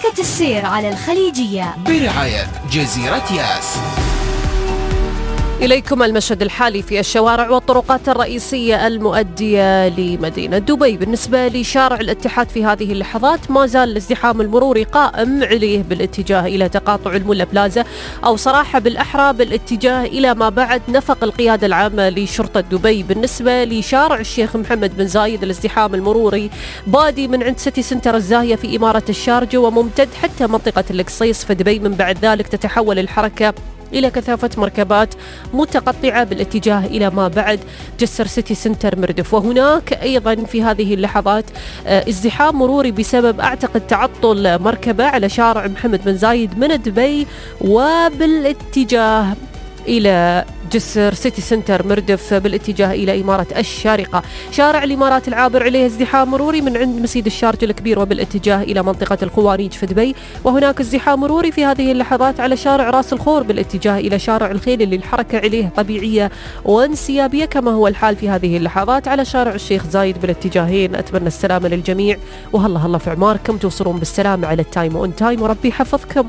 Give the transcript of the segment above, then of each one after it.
حركة السير على الخليجية برعاية جزيرة ياس. إليكم المشهد الحالي في الشوارع والطرقات الرئيسية المؤدية لمدينة دبي. بالنسبة لشارع الاتحاد في هذه اللحظات ما زال الازدحام المروري قائم عليه بالاتجاه إلى تقاطع الملا بلازا، أو صراحة بالأحرى بالاتجاه إلى ما بعد نفق القيادة العامة لشرطة دبي. بالنسبة لشارع الشيخ محمد بن زايد الازدحام المروري بادي من عند سيتي سنتر الزاهية في إمارة الشارجة وممتد حتى منطقة القصيص في دبي. من بعد ذلك تتحول الحركة إلى كثافة مركبات متقطعة بالاتجاه إلى ما بعد جسر سيتي سنتر مردف. وهناك أيضا في هذه اللحظات ازدحام مروري بسبب أعتقد تعطل مركبة على شارع محمد بن زايد من دبي وبالاتجاه إلى جسر سيتي سنتر مردف بالاتجاه إلى إمارة الشارقة. شارع الإمارات العابر عليه ازدحام مروري من عند مسجد الشارجة الكبير وبالاتجاه إلى منطقة الخواريج في دبي. وهناك ازدحام مروري في هذه اللحظات على شارع راس الخور بالاتجاه إلى شارع الخيل اللي الحركة عليه طبيعية وانسيابية كما هو الحال في هذه اللحظات على شارع الشيخ زايد بالاتجاهين. أتمنى السلامة للجميع وهلا في عماركم توصلون بالسلامة على التايم وأون تايم وربي يحفظكم.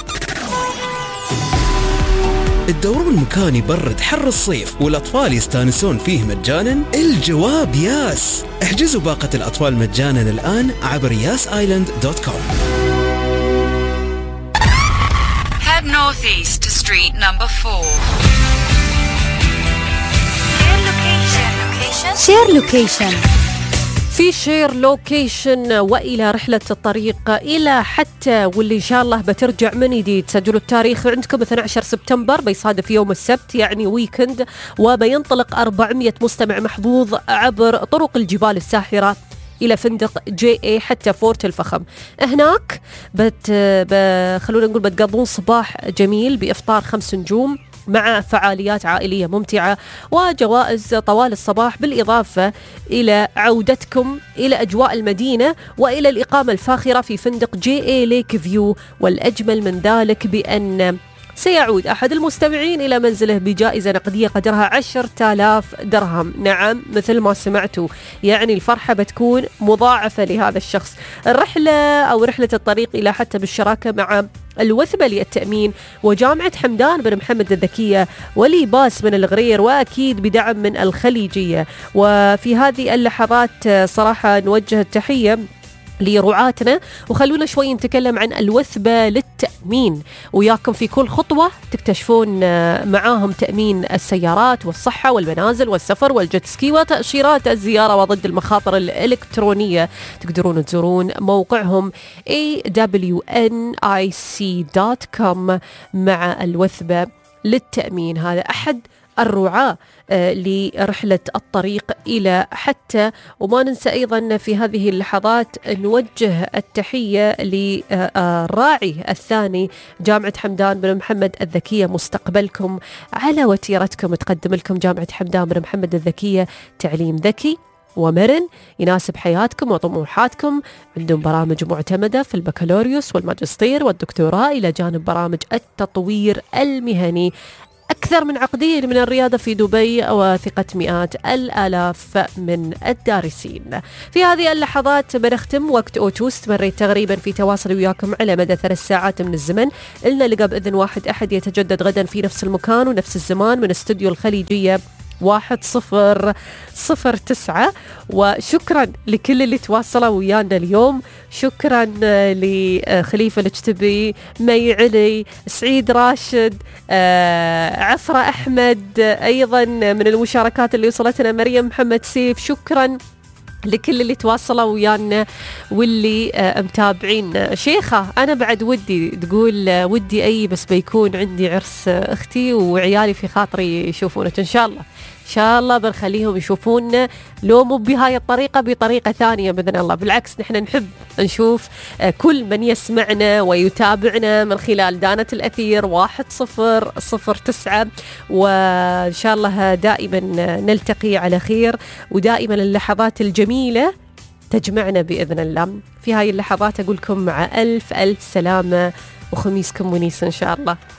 الدورون مكان يبرد حر الصيف والأطفال يستانسون فيه مجانا؟ الجواب ياس. احجزوا باقة الأطفال مجانا الآن عبر yasisland.com. Head northeast to street number 4. شير لوكيشن في شير لوكيشن وإلى رحلة الطريق إلى حتى واللي إن شاء الله بترجع من جديد. سجلوا التاريخ عندكم 12 سبتمبر بيصادف يوم السبت يعني ويكند، وبينطلق 400 مستمع محظوظ عبر طرق الجبال الساحرة إلى فندق JA حتى فورت الفخم. هناك خلونا نقول بتقضون صباح جميل بإفطار 5 نجوم مع فعاليات عائلية ممتعة وجوائز طوال الصباح، بالإضافة إلى عودتكم إلى أجواء المدينة وإلى الإقامة الفاخرة في فندق JA ليك فيو. والأجمل من ذلك بأن سيعود أحد المستمعين إلى منزله بجائزة نقدية قدرها 10,000 درهم. نعم مثل ما سمعتوا، يعني الفرحة بتكون مضاعفة لهذا الشخص. الرحلة أو رحلة الطريق إلى حتى بالشراكة مع الوثبة للتأمين وجامعة حمدان بن محمد الذكية وليباس من الغرير وأكيد بدعم من الخليجية. وفي هذه اللحظات صراحة نوجه التحية لرعاتنا، وخلونا شوي نتكلم عن الوثبة للتأمين وياكم في كل خطوة تكتشفون معاهم تأمين السيارات والصحة والمنازل والسفر والجتسكي وتأشيرات الزيارة وضد المخاطر الإلكترونية. تقدرون تزورون موقعهم awnic.com مع الوثبة للتأمين. هذا أحد الرعاة لرحلة الطريق إلى حتى. وما ننسى أيضا في هذه اللحظات نوجه التحية للراعي الثاني جامعة حمدان بن محمد الذكية. مستقبلكم على وتيرتكم، تقدم لكم جامعة حمدان بن محمد الذكية تعليم ذكي ومرن يناسب حياتكم وطموحاتكم. عندهم برامج معتمدة في البكالوريوس والماجستير والدكتوراه إلى جانب برامج التطوير المهني. أكثر من عقدين من الريادة في دبي وثقة مئات الآلاف من الدارسين. في هذه اللحظات بنختم وقت أوتو. استمريت تقريبا في تواصل وياكم على مدى 3 ساعات من الزمن. إلنا لقى بإذن واحد أحد يتجدد غدا في نفس المكان ونفس الزمان من استوديو الخليجية 1009. وشكرا لكل اللي تواصلوا ويانا اليوم. شكرا لخليفة الجتبي، مي علي، سعيد راشد، عفرة أحمد، أيضا من المشاركات اللي وصلتنا مريم محمد سيف. شكرا لكل اللي تواصلوا ويانا واللي متابعين. شيخة أنا بعد ودي تقول ودي أي بس بيكون عندي عرس أختي وعيالي في خاطري يشوفونك. إن شاء الله إن شاء الله بنخليهم يشوفونا لو مو بهاي الطريقة بطريقة ثانية بإذن الله. بالعكس نحن نحب نشوف كل من يسمعنا ويتابعنا من خلال دانة الأثير 1009. وإن شاء الله دائما نلتقي على خير ودائما اللحظات الجميلة تجمعنا بإذن الله. في هاي اللحظات أقولكم مع ألف سلامة وخميسكم ونيس إن شاء الله.